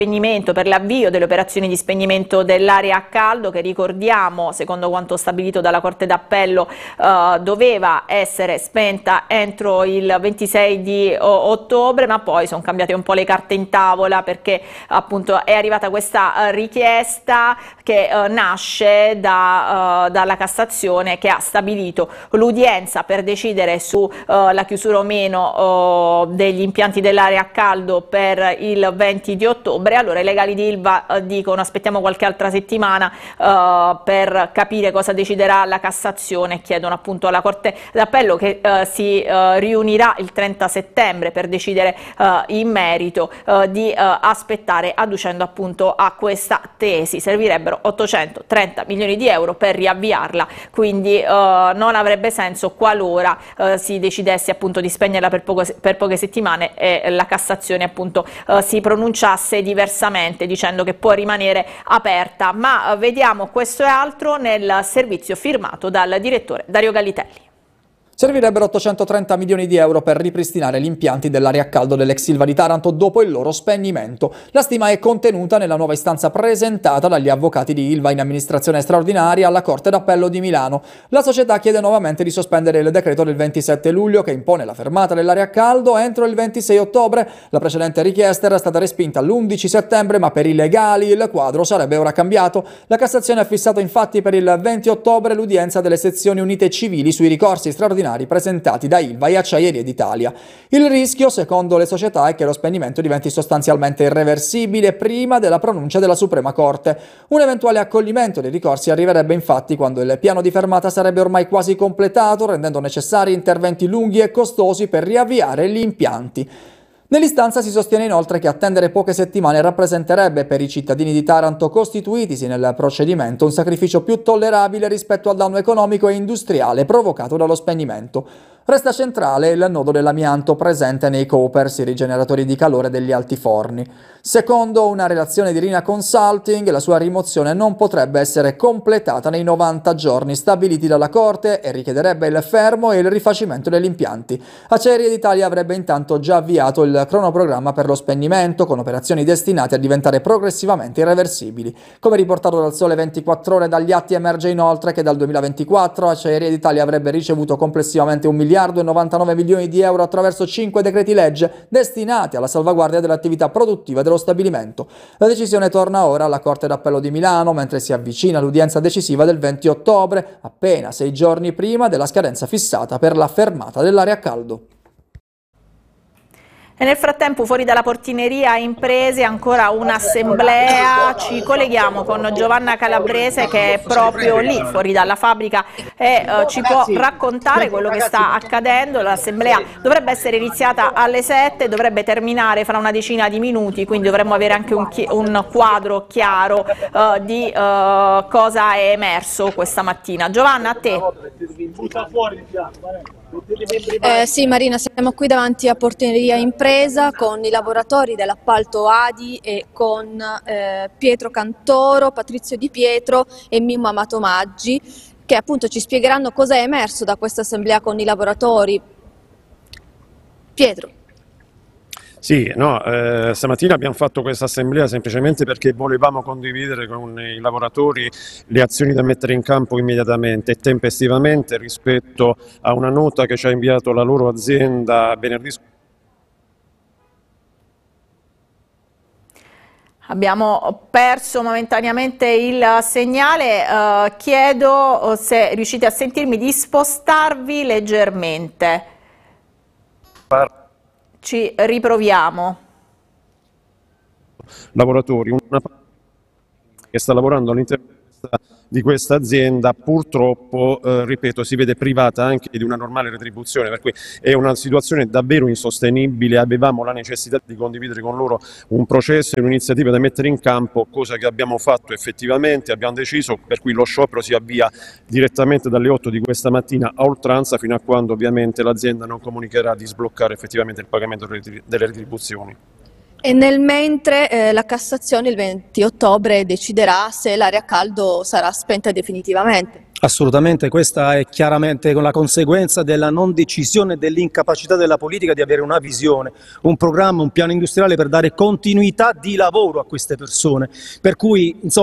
per l'avvio delle operazioni di spegnimento dell'area a caldo, che ricordiamo, secondo quanto stabilito dalla Corte d'Appello, doveva essere spenta entro il 26 di ottobre, ma poi sono cambiate un po' le carte in tavola, perché appunto è arrivata questa richiesta che nasce dalla Cassazione, che ha stabilito l'udienza per decidere su la chiusura o meno degli impianti dell'area a caldo per il 20 di ottobre. Allora i legali di Ilva dicono aspettiamo qualche altra settimana per capire cosa deciderà la Cassazione, e chiedono appunto alla Corte d'Appello, che si riunirà il 30 settembre per decidere in merito, di aspettare, adducendo appunto a questa tesi. Servirebbero 830 milioni di euro per riavviarla, quindi non avrebbe senso qualora si decidesse appunto di spegnerla per poche settimane e la Cassazione appunto si pronunciasse diversamente, dicendo che può rimanere aperta. Ma vediamo questo e altro nel servizio firmato dal direttore Dario Gallitelli. Servirebbero 830 milioni di euro per ripristinare gli impianti dell'area a caldo dell'ex Ilva di Taranto dopo il loro spegnimento. La stima è contenuta nella nuova istanza presentata dagli avvocati di Ilva in amministrazione straordinaria alla Corte d'Appello di Milano. La società chiede nuovamente di sospendere il decreto del 27 luglio che impone la fermata dell'area a caldo entro il 26 ottobre. La precedente richiesta era stata respinta l'11 settembre, ma per i legali il quadro sarebbe ora cambiato. La Cassazione ha fissato infatti per il 20 ottobre l'udienza delle sezioni unite civili sui ricorsi straordinari presentati da Ilva e Acciaierie d'Italia. Il rischio, secondo le società, è che lo spegnimento diventi sostanzialmente irreversibile prima della pronuncia della Suprema Corte. Un eventuale accoglimento dei ricorsi arriverebbe infatti quando il piano di fermata sarebbe ormai quasi completato, rendendo necessari interventi lunghi e costosi per riavviare gli impianti. Nell'istanza si sostiene inoltre che attendere poche settimane rappresenterebbe per i cittadini di Taranto costituitisi nel procedimento un sacrificio più tollerabile rispetto al danno economico e industriale provocato dallo spegnimento. Resta centrale il nodo dell'amianto presente nei coopers, i rigeneratori di calore degli altiforni. Secondo una relazione di Rina Consulting, la sua rimozione non potrebbe essere completata nei 90 giorni stabiliti dalla Corte e richiederebbe il fermo e il rifacimento degli impianti. Acciaierie d'Italia avrebbe intanto già avviato il cronoprogramma per lo spegnimento, con operazioni destinate a diventare progressivamente irreversibili. Come riportato dal Sole 24 Ore, dagli atti emerge inoltre che dal 2024 Acciaierie d'Italia avrebbe ricevuto complessivamente 1 miliardo e 99 milioni di euro attraverso 5 decreti legge destinati alla salvaguardia dell'attività produttiva dello stabilimento. La decisione torna ora alla Corte d'Appello di Milano, mentre si avvicina l'udienza decisiva del 20 ottobre, appena 6 giorni prima della scadenza fissata per la fermata dell'area a caldo. E nel frattempo, fuori dalla portineria imprese, ancora un'assemblea. Ci colleghiamo con Giovanna Calabrese, che è proprio lì fuori dalla fabbrica, e ci può raccontare quello che sta accadendo. L'assemblea dovrebbe essere iniziata alle 7, dovrebbe terminare fra una decina di minuti, quindi dovremmo avere anche un quadro chiaro di cosa è emerso questa mattina. Giovanna, a te. Sì, Marina, siamo qui davanti a portineria impresa con i lavoratori dell'appalto Adi e con Pietro Cantoro, Patrizio Di Pietro e Mimmo Amato Maggi, che appunto ci spiegheranno cosa è emerso da questa assemblea con i lavoratori. Pietro. Sì, no, stamattina abbiamo fatto questa assemblea semplicemente perché volevamo condividere con i lavoratori le azioni da mettere in campo immediatamente e tempestivamente rispetto a una nota che ci ha inviato la loro azienda venerdì scorso. Abbiamo perso momentaneamente il segnale, chiedo se riuscite a sentirmi di spostarvi leggermente. Ci riproviamo. Lavoratori, una che sta lavorando all'interno di questa azienda purtroppo, ripeto, si vede privata anche di una normale retribuzione, per cui è una situazione davvero insostenibile. Avevamo la necessità di condividere con loro un processo e un'iniziativa da mettere in campo, cosa che abbiamo fatto effettivamente, abbiamo deciso, per cui lo sciopero si avvia direttamente dalle 8 di questa mattina a oltranza, fino a quando ovviamente l'azienda non comunicherà di sbloccare effettivamente il pagamento delle retribuzioni. E nel mentre la Cassazione il 20 ottobre deciderà se l'area a caldo sarà spenta definitivamente. Assolutamente, questa è chiaramente con la conseguenza della non decisione e dell'incapacità della politica di avere una visione, un programma, un piano industriale per dare continuità di lavoro a queste persone. Per cui, insomma,